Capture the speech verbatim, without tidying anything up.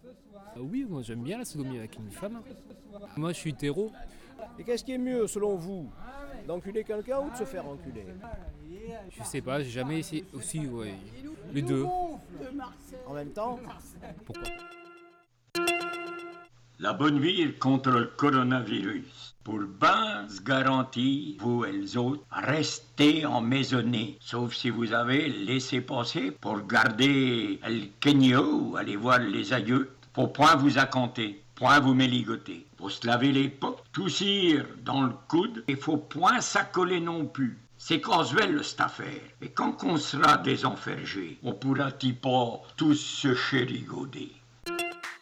Euh, Oui, moi j'aime bien la sodomie avec une femme. Moi je suis hétéro. Et qu'est-ce qui est mieux selon vous, d'enculer quelqu'un ou de se faire enculer? Je sais pas, j'ai jamais essayé. Aussi, ouais. Les deux. En même temps? Pourquoi? La bonne vie contre le coronavirus. Pour bien se garantir, vous et les autres, restez en maisonnée. Sauf si vous avez laissé passer pour garder le Kenya ou aller voir les aïeux. Faut point vous accanter, point vous méligoter. Faut se laver les potes, toussir dans le coude, et faut point s'accoler non plus. C'est casuel cette affaire. Et quand on sera désenfergé, on pourra-t-il pas tous se chérigoder.